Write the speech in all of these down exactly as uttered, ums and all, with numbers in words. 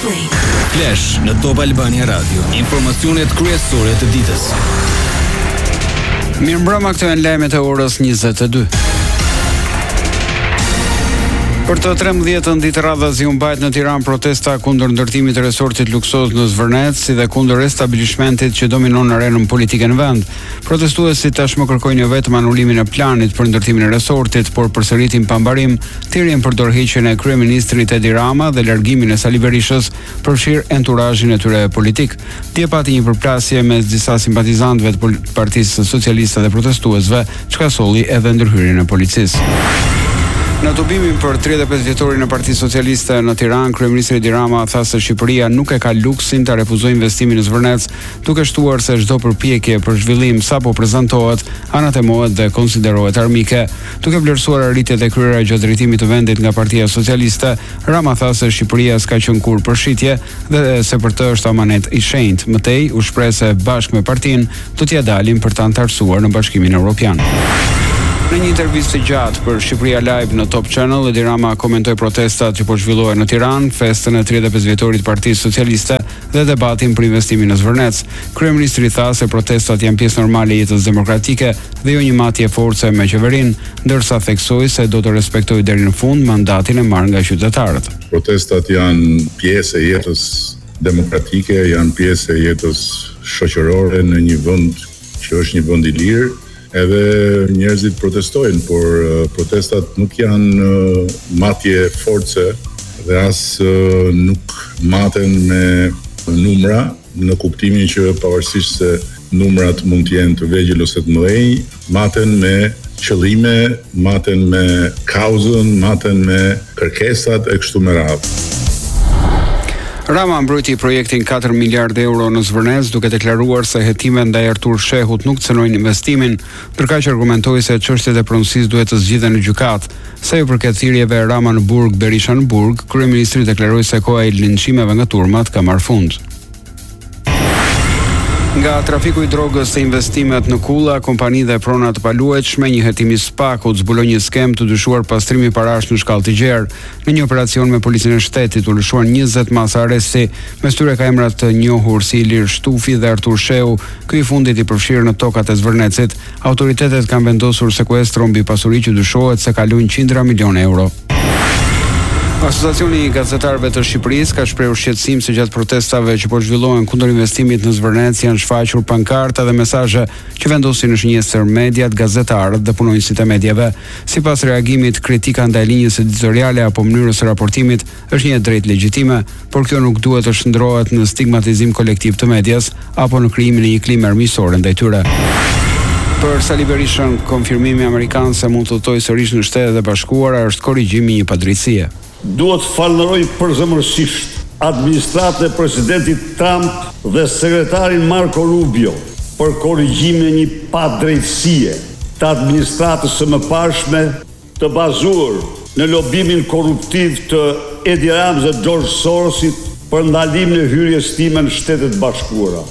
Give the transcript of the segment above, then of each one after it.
Flash në Top Albania Radio. Informacionet kryesore të ditës. Mirëmbrëma, këto janë lajmet e orës njëzet e dy. Për të trembëdhjetën ditë radhës i u mbajt në Tiranë protesta kundër ndërtimit të resortit luksoz në Zvërnec, si dhe kundër restabilishmentit që dominon arenën politike në vend. Protestuesit tashmë kërkojnë jo vetëm anulimin e planit për ndërtimin e resortit, por përsëritin pa mbarim thirrjen për dorëheqjen e kryeministrit Edi Rama dhe largimin e Sali Berishës, përfshir enturazhin e tyre politik. Dje pati një përplasje mes disa simpatizantëve të Partisë Socialiste dhe protestuesve, çka solli edhe ndërhyrjen e policisë. Në tubimin për tridhjetë e pesë vjetorin e Partisë Socialiste në Tiranë, kryeministri Edi Rama tha se Shqipëria nuk e ka luksin ta refuzojë investimin në Zvërnec, duke shtuar se çdo përpjekje për zhvillim sapo prezantohet anatemohet dhe konsiderohet armike. Duke vlerësuar arritjet e kryera gjatë drejtimit të vendit nga Partia Socialiste, Rama tha se Shqipëria s'ka qenë kur përshitje dhe se për të është amanet i shenjtë. Mëtej u shpreh se bashkë me partinë do t'ia dalin për ta antarësuar në Bashkimin Evropian. Në një intervistë gjatë për Shqipëria Live në Top Channel, Edi Rama komentoi protestat që po zhvillohen në Tiranë, festën e tridhjetë e pesë vjetorit të Partisë Socialiste dhe debatin për investimin në Zvërnec. Kryeministri tha se protestat janë pjesë normale e jetës demokratike dhe jo një matje force me qeverinë, ndërsa theksoi se do të respektojë deri në fund mandatin e marrë nga qytetarët. Protestat janë pjesë e jetës demokratike, janë pjesë e jetës shoqërore në një vend që është një vend i lirë. Edhe njerëzit protestojnë, por uh, protestat nuk janë uh, matje force dhe as uh, nuk maten me numra, në kuptimin që pavarësisht se numrat mund të jenë të vegjël ose të mëdhenj, maten me qëllime, maten me kauzën, maten me kërkesat e kështu me radhë. Rama mbrojti projektin katër miliardë euro në Zvërnec, duke deklaruar se hetimet ndaj Artur Shehut nuk cënojnë investimin, ndërkaq argumentoi se çështjet e pronësisë duhet të zgjidhen në gjykatë. Sa i përket thirrjeve Rama në burg, Berisha në burg, kryeministri deklaroi se koha e linçimeve nga turmat ka marrë fund. Nga trafiku i drogës të investimet në Kulla, kompani dhe prona të paluajtshme, një hetim i Spakut zbuloi një skem të dyshuar pastrimi parash në shkallë të gjerë. Në një operacion me policinë e shtetit u lëshuan njëzet masa arresti, mes tyre ka emrat të njohur si Ilir Shtufi dhe Artur Shehu, ky i fundit i përfshirë në tokat e Zvërnecit. Autoritetet kanë vendosur sekuestro mbi pasuri që dyshohet se kalojnë qindra milion euro. Asociacioni i gazetarëve të Shqipërisë ka shprehur shqetësim se gjatë protestave që po zhvillohen kundër investimit në Zvërnec janë shfaqur pankarta dhe mesazhe që vendosin në shënjestër mediat, gazetarët dhe punonjësit e medjave. Sipas reagimit, kritika ndaj linjës editoriale apo mënyrës së raportimit është një drejtë legjitime, por kjo nuk duhet të shndrohet në stigmatizim kolektiv të medias apo në krijimin e një klime armiqësore ndaj tyre. Për Sali Berishën, konfirmimi amerikan se mund të jetojë sërish në Shtetet e Bashkuara është korrigjimi i një padrejtësie. Duhet falënderoj përzemërsisht administratën e presidentit Trump dhe sekretarin Marco Rubio për korrigjimin e një padrejtësie të administratës së mëparshme të bazuar në lobimin korruptiv të Edi Ramës dhe George Sorosit për ndalimin e hyrjes time në Shtetet e Bashkuara.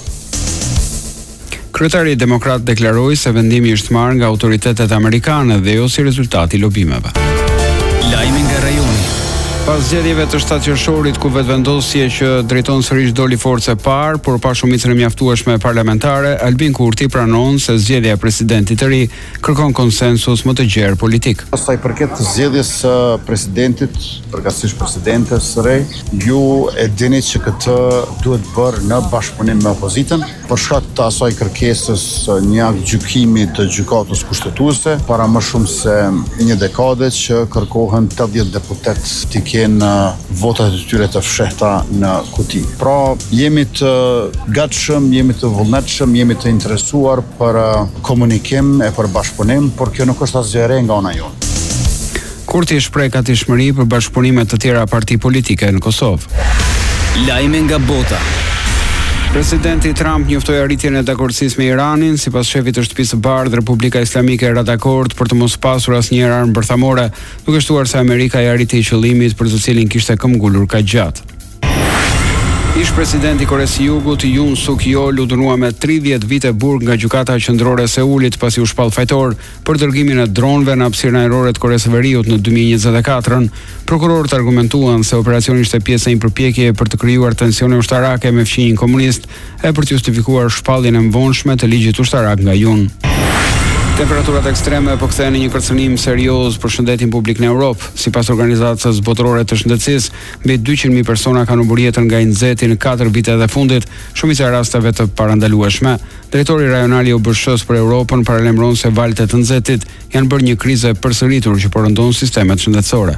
Kryetari demokrat deklaroi se vendimi është marrë nga autoritetet amerikane dhe jo si rezultati i lobimeve. Lajmi nga rajoni. Pas zgjedhjeve të shtatë qershorit ku vetëvendosje që drejton sërish doli forcë e parë, por pa shumicën e mjaftueshme parlamentare, Albin Kurti pranon se zgjedhja e presidentit të ri kërkon konsensus më të gjerë politik. Sa i përket zgjedhjes së presidentit, përkatësisht presidentes së re, ju e dini që këtë duhet bërë në bashkëpunim me opozitën, për shkak të asaj kërkesës një akt gjykimi të gjykatës kushtetuese, para më shumë se një dekade që kërkohen tetëdhjetë deputet të kenë votat e tyre të fshehta në kuti. Pra, jemi të gatshëm, jemi të vullnetshëm, jemi të interesuar për komunikim e për bashkëpunim, por kjo nuk është asgjë e re nga ana jonë. Kurti shpreh gatishmëri për bashkëpunime të tjera parti politike në Kosovë. Lajme nga bota. Presidenti Trump njoftoi arritjen e dakordësisë me Iranin, sipas shefit të Shtëpisë së Bardhë, Republika Islamike era dakord për të mos pasur asnjëherë armë bërthamore, duke shtuar se Amerika i arriti qëllimit për të cilin kishte këmbgulur kaq gjatë. Ish presidenti i Koresë së Jugut, Yoon Suk Yeol, u dënua me tridhjetë vite burg nga gjykata qendrore e Seulit pasi u shpall fajtor për dërgimin e dronëve në hapësirën ajrore të Koresë së Veriut në dy mijë e njëzet e katër. Prokurorët argumentuan se operacioni ishte pjesë e një përpjekjeje për të krijuar tensione ushtarake me fqinjin komunist e për të justifikuar shpalljen e mvonshme të ligjit ushtarak nga Yoon. Temperaturat ekstreme po kthehen në një kërcënim serioz për shëndetin publik në Europë. Sipas Organizatës Botërore të Shëndetësisë, mbi dyqind mijë persona kanë humbur jetën nga i nxehti në katër vitet e fundit, shumica e rasteve të parandalueshme. Drejtori rajonal i O B S H-s për Europën paralajmëron se valët e të nxehtit janë bërë një krizë përsëritur që po rëndon sistemet shëndetësore.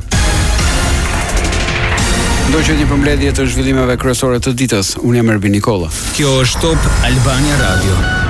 Do që një përmbledhje të zhvillimeve kryesore të ditës. Unë jam Ervin Nikolla. Kjo është Top Albania Radio.